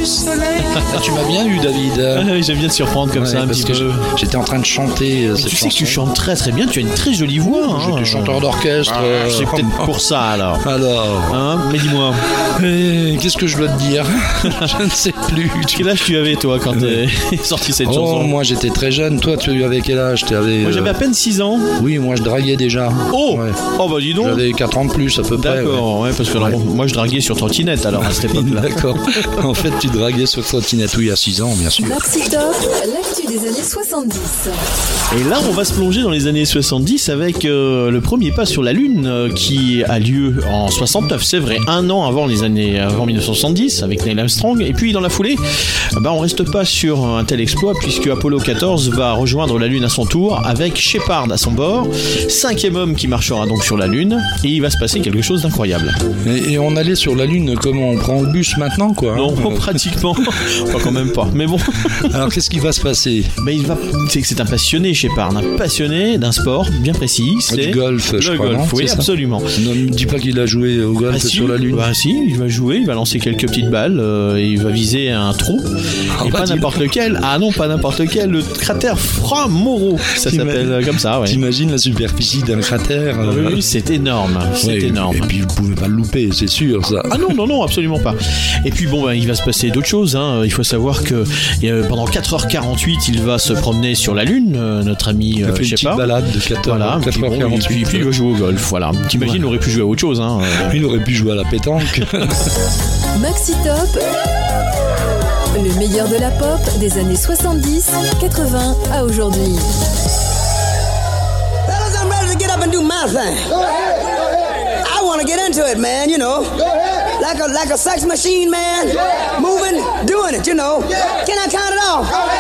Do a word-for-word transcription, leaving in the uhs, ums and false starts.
du soleil. Ah, tu m'as bien eu, David. Ah, j'aime bien te surprendre comme ouais, ça un petit peu. J'étais en train de chanter euh, cette tu sais chanson. que tu chantes très très bien, tu as une très jolie voix. Hein. J'étais chanteur d'orchestre. Ah, euh... C'est peut-être pour ça alors. Alors. Hein, mais dis-moi. Et qu'est-ce que je dois te dire? Je ne sais plus. Quel âge tu avais toi quand t'es sorti cette oh, chanson? Moi j'étais très jeune. Toi tu avais quel âge? avais, Moi j'avais euh... à peine six ans. Oui, moi je draguais déjà. Oh ouais. Oh bah dis donc. J'avais quatre ans de plus à peu près. D'accord, ouais. ouais, parce que ouais. alors, moi je draguais sur trottinette alors à cette époque-là. D'accord. En fait tu draguais sur trottinette, oui, à six ans bien sûr. Maxi Top, l'actu des années soixante-dix. Et là on va se plonger dans les années soixante-dix avec euh, le premier pas sur la Lune euh, qui a lieu en soixante-neuf, c'est vrai, un an avant les années avant mille neuf cent soixante-dix avec Neil Armstrong. Et puis dans la foulée, bah, on reste pas sur un tel exploit puisque Apollo quatorze va rejoindre la Lune à son tour avec Shepard à son bord, cinquième homme qui marchera donc sur la Lune, et il va se passer quelque chose d'incroyable. Et, et on allait sur la Lune, comment on prend le bus maintenant quoi? Non, hein pratiquement, enfin quand même pas, mais bon. Alors qu'est-ce qui va se passer? Mais il va, c'est que c'est un passionné Shepard, un passionné d'un sport bien précis, c'est du golf, le je golf, crois, non oui, absolument. Ne me dis pas qu'il a joué au golf ah, si, sur la Lune. Bah si, il va jouer, il va lancer quelques petites balles, euh, et il va viser un trou, ah, et bah, pas n'importe lequel. Ah non, pas n'importe lequel, le cratère Fra Moro, ça s'appelle euh, comme ça. Ouais. T'imagines la superficie d'un cratère euh... Oui, c'est énorme, c'est ouais, énorme. Et puis vous pouvez pas le louper, c'est sûr ça. Ah non, non, non, absolument pas. Et puis bon, bah, il va se passer d'autres choses. Hein. Il faut savoir que euh, pendant quatre heures quarante-huit, il va se promener sur la Lune, euh, notre ami euh, il a fait Shepard. Une petite balade de quatre heures quarante-huit. Voilà, bon, et puis, puis il va jouer au golf. Voilà. T'imagines, ouais. Il aurait pu jouer à autre chose. Hein. Il aurait pu jouer à la pétanque. Maxi Top, le meilleur de la pop des années soixante-dix, quatre-vingts à aujourd'hui. Fellas, I'm ready to get up and do my thing. Go ahead, go ahead. I want to get into it, man, you know. Go ahead. Like a, like a sex machine, man. Yeah. Moving, doing it, you know. Yeah. Can I count it off?